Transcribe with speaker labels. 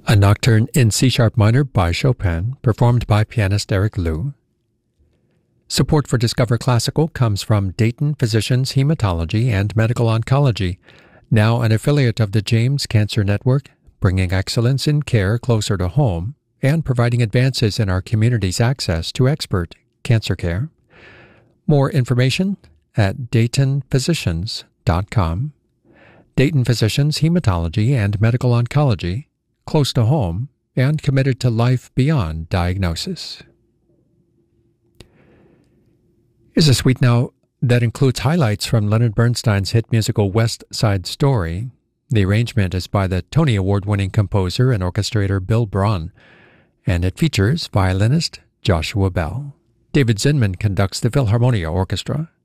Speaker 1: A Nocturne in C-sharp minor by Chopin, performed by pianist Eric Liu. Support for Discover Classical comes from Dayton Physicians Hematology and Medical Oncology, now an affiliate of the James Cancer Network, bringing excellence in care closer to home and providing advances in our community's access to expert cancer care. More information at DaytonPhysicians.com. Dayton Physicians Hematology and Medical Oncology, close to home and committed to life beyond diagnosis. Here's a suite now that includes highlights from Leonard Bernstein's hit musical West Side Story. The arrangement is by the Tony Award-winning composer and orchestrator Bill Braun, and it features violinist Joshua Bell. David Zinman conducts the Philharmonia Orchestra.